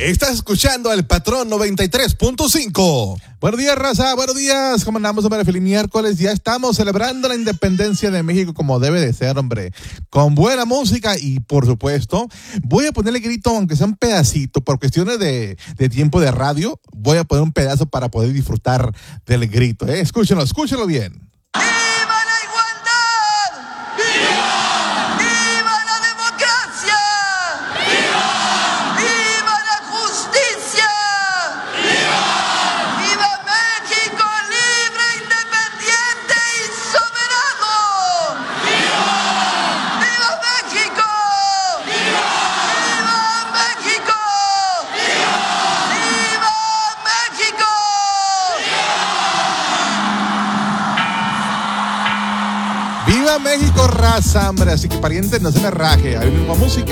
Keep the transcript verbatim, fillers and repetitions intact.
Estás escuchando El Patrón noventa y tres punto cinco. Buenos días, raza, buenos días. ¿Cómo andamos, hombre? Feliz miércoles. Ya estamos celebrando la independencia de México como debe de ser, hombre. Con buena música y, por supuesto, voy a ponerle grito, aunque sea un pedacito, por cuestiones de, de tiempo de radio, voy a poner un pedazo para poder disfrutar del grito, ¿eh? Escúchenlo, escúchenlo bien. ¡Viva México, raza, hombre! Así que, pariente, no se me raje. Ahí mismo música.